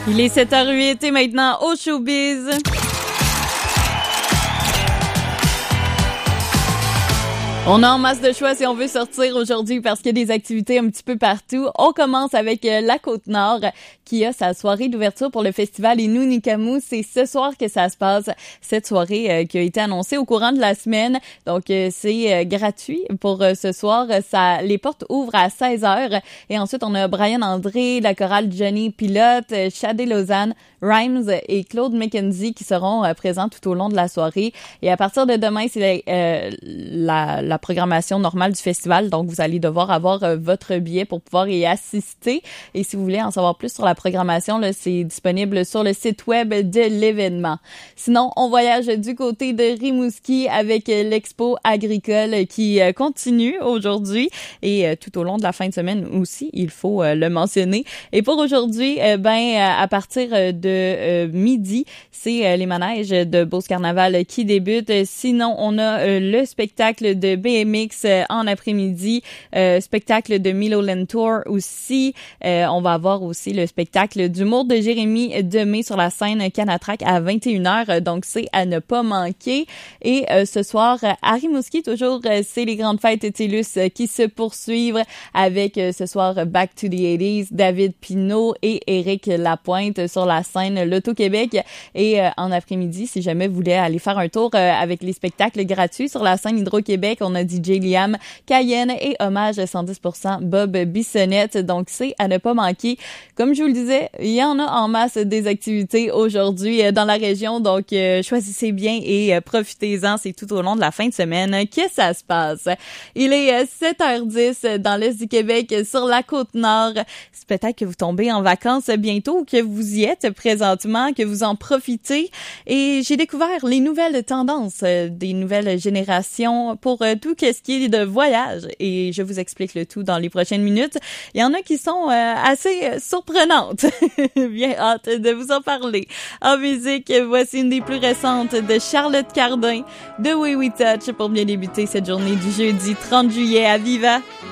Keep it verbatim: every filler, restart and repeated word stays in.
Il est sept heures huit et maintenant au showbiz. On a en masse de choix si on veut sortir aujourd'hui parce qu'il y a des activités un petit peu partout. On commence avec euh, la Côte-Nord qui a sa soirée d'ouverture pour le festival Innu-Nikamu. C'est ce soir que ça se passe, cette soirée euh, qui a été annoncée au courant de la semaine. Donc, euh, c'est euh, gratuit pour euh, ce soir. Ça, les portes ouvrent à seize heures. Et ensuite, on a Brian André, la chorale Johnny Pilote, euh, Shadé Lausanne, Rhymes et Claude McKenzie qui seront euh, présents tout au long de la soirée. Et à partir de demain, c'est la, euh, la, la programmation normale du festival. Donc, vous allez devoir avoir euh, votre billet pour pouvoir y assister. Et si vous voulez en savoir plus sur la programmation, là, c'est disponible sur le site web de l'événement. Sinon, on voyage du côté de Rimouski avec euh, l'expo agricole qui euh, continue aujourd'hui et euh, tout au long de la fin de semaine aussi, il faut euh, le mentionner. Et pour aujourd'hui, euh, ben à partir de euh, midi, c'est euh, les manèges de Beauce Carnaval qui débutent. Sinon, on a euh, le spectacle de B M X euh, en après-midi, euh, spectacle de Milo Lentour aussi. Euh, on va avoir aussi le spectacle d'humour de Jérémy Demé sur la scène Canatrac à vingt et une heures. Donc, c'est à ne pas manquer. Et euh, ce soir, à Rimouski, toujours, euh, c'est les grandes fêtes TELUS euh, qui se poursuivent avec euh, ce soir Back to the eighties, David Pinault et Éric Lapointe sur la scène L'Auto-Québec. Et euh, en après-midi, si jamais vous voulez aller faire un tour euh, avec les spectacles gratuits sur la scène Hydro-Québec, on a D J Liam, Cayenne et hommage cent dix pour cent Bob Bissonnette. Donc, c'est à ne pas manquer. Comme je vous le disais, il y en a en masse des activités aujourd'hui euh, dans la région. Donc, euh, choisissez bien et euh, profitez-en. C'est tout au long de la fin de semaine que ça se passe. Il est euh, sept heures dix dans l'Est du Québec, sur la Côte-Nord. C'est peut-être que vous tombez en vacances bientôt ou que vous y êtes présentement, que vous en profitez. Et j'ai découvert les nouvelles tendances euh, des nouvelles générations pour euh, tout ce qui est de voyage. Et je vous explique le tout dans les prochaines minutes. Il y en a qui sont euh, assez surprenantes. Bien hâte de vous en parler. En musique, voici une des plus récentes de Charlotte Cardin, The Way We Touch, pour bien débuter cette journée du jeudi trente juillet à Viva.